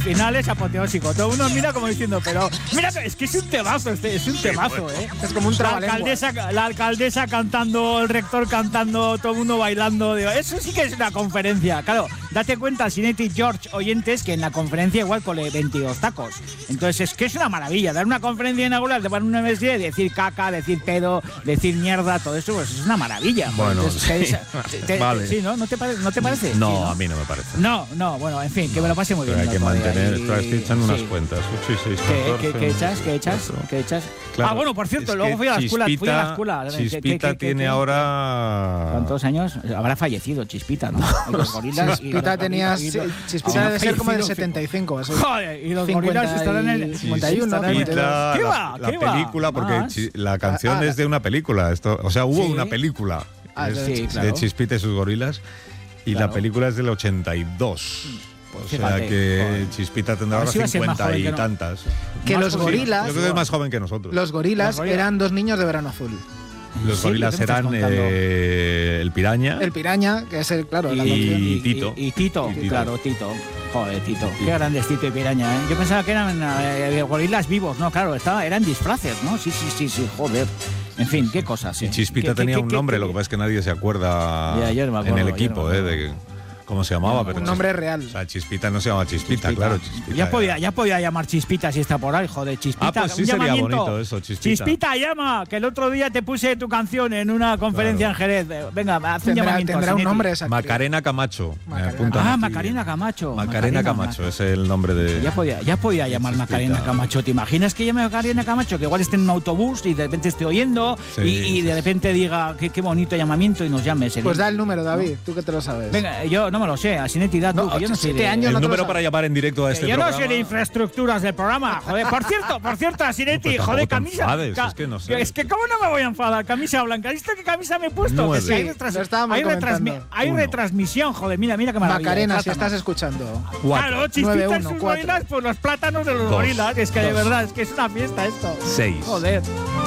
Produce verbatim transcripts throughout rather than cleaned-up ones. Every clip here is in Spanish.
final es apoteósico. Todo uno mira como diciendo, pero mira, es que es un temazo, este, es un temazo, ¿eh? Es como un la alcaldesa, la alcaldesa cantando, el rector cantando, todo el mundo bailando. Digo, eso sí que es una conferencia. Claro, date cuenta, Sinetti, George, oyentes, que en la conferencia igual cole veintidós tacos. Entonces es que es una maravilla. Dar una conferencia inaugural de una universidad, decir caca, decir pedo, decir mierda, todo eso, pues es una maravilla. Bueno, Entonces, sí. te, te, vale. Sí, ¿no? ¿No te, pare, ¿no te parece? No, sí, ¿no? a mí no me parece. No, no, bueno, en fin, que me lo pase muy Pero bien. hay que ¿no? mantener, Y- estoy echando unas sí. cuentas. ocho y seis, ¿Qué, catorce, qué, qué echas? ¿Qué echas? cuatro. ¿Qué echas? Claro, ah, bueno, por cierto, es luego que fui a la escuela. Fui a la escuela. ¿Qué- Chispita qué- qué- tiene qué- ahora... ¿Cuántos años? Habrá fallecido Chispita, ¿no? Y los gorilas. y Chispita los- tenía. y- y- Chispita Ah, debe ser como del fallecido, setenta y cinco. Eso. Joder, y los cincuenta gorilas estarán en el cincuenta y uno, estarán en el- Chispita, ¿Qué la, va? la ¿Qué va? película, porque Más. chi- la canción Ah, es de una película. Esto, o sea, hubo Sí. una película Ah, es sí, de claro. Chispita y sus gorilas, y Claro. la película es del ochenta y dos. Pues O sea fíjate, que joder. Chispita tendrá A ver ahora si va a ser más cincuenta joven y que no. tantas. Que Más los joven. gorilas. Yo creo que es más joven que nosotros. Los gorilas Los gorilas. eran dos niños de verano azul. Los ¿En gorilas serio? ¿Qué me eran estás contando? eh, el piraña. El piraña, que es el, claro, la Y- canción. y Tito. Y, y Tito, Y Tito. claro, Tito. Joder, Tito. Qué grandes Tito y Piraña, ¿eh? Yo pensaba que eran eh, gorilas vivos, ¿no? Claro, estaba, eran disfraces, ¿no? Sí, sí, sí, sí, joder. En fin, qué cosas, ¿eh? Y Chispita ¿Qué- tenía qué- un qué- nombre, qué- lo que pasa es que nadie se acuerda Ya, yo no me en acuerdo, el yo no equipo, me ¿eh? acuerdo. De cómo se llamaba, pero Un Chis- nombre real. O sea, Chispita no se llama Chispita, Chispita. claro. Chispita Ya era- podía, ya podía llamar Chispita si está por ahí, joder, Chispita. Ah, pues sí un sería llamamiento. bonito eso, Chispita. Chispita, llama, que el otro día te puse tu canción en una conferencia Claro. en Jerez. Venga, haz un Tendrá, llamamiento. tendrá un Sinetti. nombre esa actriz. Macarena Camacho. me Macarena. apuntan Ah, aquí. Macarena Camacho. Macarena Camacho, es el nombre de... Ya podía, ya podía llamar Chispita. Macarena Camacho. ¿Te imaginas que llame Macarena Camacho? Que igual esté en un autobús y de repente esté oyendo Sí, y, y sí, de sí. repente diga qué, qué bonito llamamiento y nos llame. Sería- Pues da el número, David, tú que te lo sabes. Venga, yo no me lo sé, a Sinetti da tú, No, que yo no sé siete de- años El no te lo número sabes. para llamar en directo a que este yo no programa... sé de infraestructuras del programa, joder. Por cierto, por cierto, a Sinetti, Pues tampoco joder, te camisa. enfades, ca- es que no sé. Es que, ¿cómo no me voy a enfadar? Camisa blanca. ¿Viste qué camisa me he puesto? Nueve. Que sí, hay, Sí, retras- lo estábamos hay, comentando. retransmi- hay Uno. retransmisión, joder, mira, mira qué maravilla. Macarena, si Plátanos. estás escuchando. Cuatro. Claro, Chispita Nueve, y uno, sus cuatro. gorilas, pues los plátanos de los Dos. gorilas. Es que de Dos. verdad, es que es una fiesta esto. Seis. Joder.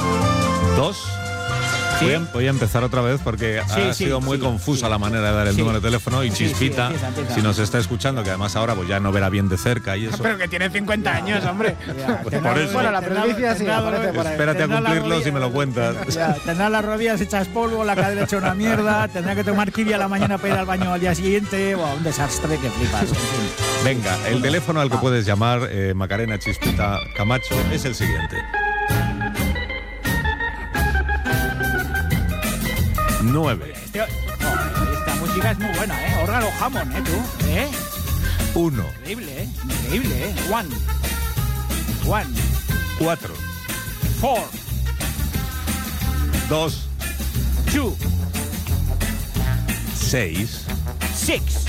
Dos. Sí. Voy, a, voy a empezar otra vez porque Sí, ha sí, sido muy sí, confusa sí. la manera de dar el Sí. número de teléfono y Sí, sí, Chispita, empieza, empieza. si nos está escuchando, que además ahora pues ya no verá bien de cerca y eso. Pero que tiene cincuenta años, hombre. Ya, Pues tendrá- por eso. Bueno, la tendrá- presbicia sí tendrá- aparece por ahí. Espérate a tendrá las cumplirlos y me lo rodillas- cuentas. Ya, tendrá las rodillas hechas polvo, la cadera hecha una mierda, tendrá que tomar kiwi a la mañana para ir al baño al día siguiente. Buah, un desastre que flipas. En fin. Venga, el teléfono al que puedes llamar, eh, Macarena Chispita Camacho, es el siguiente. nueve, Este- joder, esta música es muy buena, ¿eh? Órgano jamón, ¿eh, tú? ¿Eh? uno, Increíble, ¿eh? Increíble, ¿eh? One. One. cuatro, Four. dos, Two. seis, Six.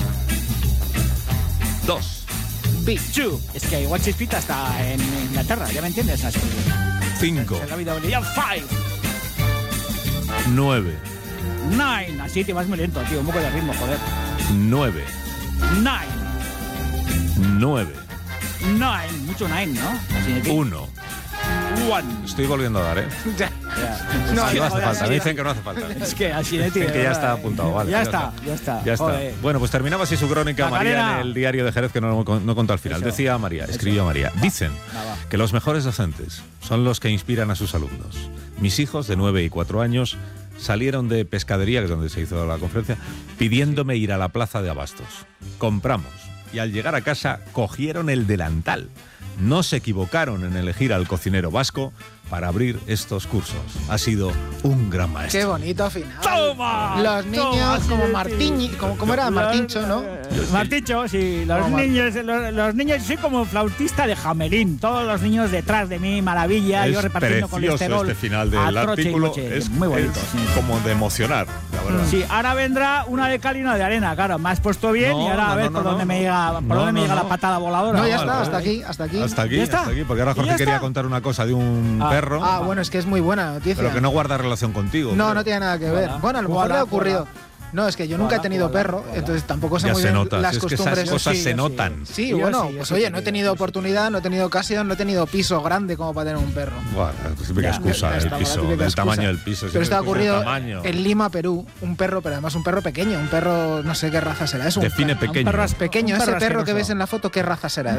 dos, Big Two. Es que igual Chispita está en Inglaterra, ¿ya me entiendes? Así. cinco, En la vida bolivia. Five. nueve, Nine. Así te vas muy lento, tío. Un poco de ritmo, joder. nueve, Nine. nueve, Nine. Mucho nine, ¿no? Así de que- uno. One. Estoy volviendo a dar, ¿eh? Ya. No, Ah, no hace joder, falta, así- me dicen que no hace falta. Es que así de tío. Dicen que ya está apuntado, vale. Ya está, ya está. Ya está. Joder. Bueno, pues terminaba así su crónica Macarena. María en el diario de Jerez, que no, no contó al final. Eso. Decía María, escribió María. Dicen Nada. que los mejores docentes son los que inspiran a sus alumnos. Mis hijos de nueve y cuatro años salieron de pescadería, que es donde se hizo la conferencia, pidiéndome ir a la plaza de abastos. Compramos y al llegar a casa cogieron el delantal. No se equivocaron en elegir al cocinero vasco para abrir estos cursos. Ha sido un gran maestro. Qué bonito final. ¡Toma! Los niños Toma, como sí, Martiñi, sí. como, ¿cómo era? Martincho, ¿no? Martincho, sí. Los Como Mar- niños, los, los niños, soy como flautista de Jamelín. Todos los niños detrás de mí, maravilla. Es yo repartiendo precioso colesterol. este final del a troche y artículo. moche. Es, muy bonito. es sí. como de emocionar, la verdad. Sí, ahora vendrá una de cal y una de arena, claro. Me has puesto bien No, y ahora no, a ver no, por no, dónde no. me llega, por No, dónde me no, llega no. la patada voladora. No, ya No, está, al hasta revés. aquí, hasta aquí. Hasta aquí, ¿Ya está? hasta aquí, porque ahora ¿Y ya Jorge quería está? contar una cosa de un Ah. perro, Ah, bueno, es que es muy buena noticia. pero que no guarda relación contigo. No, creo. no tiene nada que ver. Hola. Bueno, a lo mejor Hola, le ha ocurrido. hola. No, es que yo nunca he Hola, tenido hola, perro, hola. entonces tampoco sé Ya muy se bien nota, las si es que costumbres. esas cosas sí, se yo notan. Sí, Yo bueno, sí, yo pues sí oye, he no he tenido, tenido yo sí. oportunidad, no he tenido ocasión, no he tenido piso grande como para tener un perro. Bueno, la típica Ya, excusa Ya del está, la piso, típica del excusa. tamaño del piso. Pero esto ha siempre es el ocurrido tamaño. en Lima, Perú, un perro, pero además un perro pequeño, un perro, no sé qué raza será. Es un Define perro, pequeño. Un perro es pequeño, Un ese perro perro que asqueroso. ves en la foto, ¿qué raza será?